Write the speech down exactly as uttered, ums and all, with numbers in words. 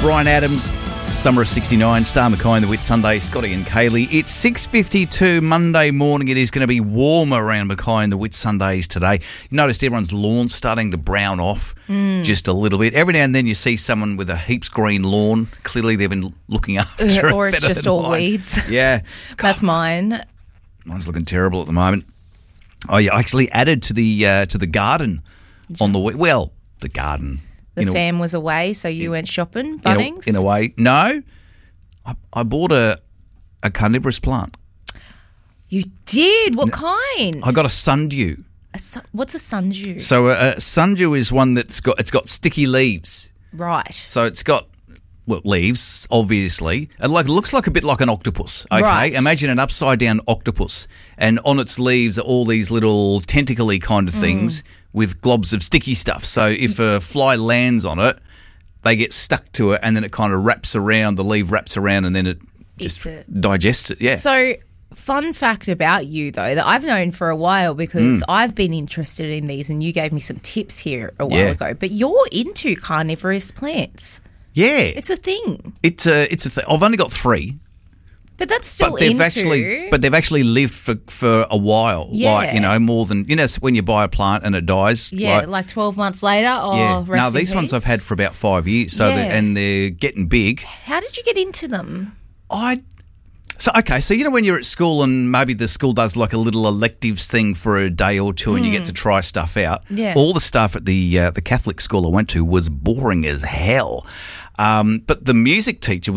Bryan Adams, Summer of sixty-nine, Star McKay and the Whitsundays, Scotty and Kaylee. It's six fifty-two Monday morning. It is going to be warmer around McKay and the Whitsundays today. You noticed everyone's lawn's starting to brown off mm. just a little bit. Every now and then you see someone with a heaps green lawn. Clearly they've been looking after it uh, Or it's better just than all mine. weeds. Yeah. That's mine. Mine's looking terrible at the moment. Oh, yeah, I actually added to the uh, to the garden on the week. Well, the garden. The fam was away, so you went shopping, In Bunnings? a, in a way. No. I, I bought a, a carnivorous plant. You did? What kind? I got a sundew. A sun, what's a sundew? So a, a sundew is one that's got it's got sticky leaves. Right. So it's got well leaves, obviously. It like it looks like a bit like an octopus. Okay. Right. Imagine an upside down octopus, and on its leaves are all these little tentacle-y kind of things. Mm. With globs of sticky stuff. So if a fly lands on it, they get stuck to it and then it kind of wraps around, the leaf wraps around and then it just it. digests it. Yeah. So fun fact about you, though, that I've known for a while because mm. I've been interested in these and you gave me some tips here a while yeah. ago, but you're into carnivorous plants. Yeah. It's a thing. It's a, it's a thing. I've only got three. But that's still but they've into... actually, but they've actually lived for, for a while. Yeah. Like, you know, more than, you know, when you buy a plant and it dies. Yeah, like, like twelve months later. Oh, yeah. rest No, in these peace. ones I've had for about five years. So yeah. they're, and they're getting big. How did you get into them? I... So, okay, so you know when you're at school and maybe the school does like a little electives thing for a day or two and mm. you get to try stuff out. Yeah. All the stuff at the uh, the Catholic school I went to was boring as hell. Um, but the music teacher was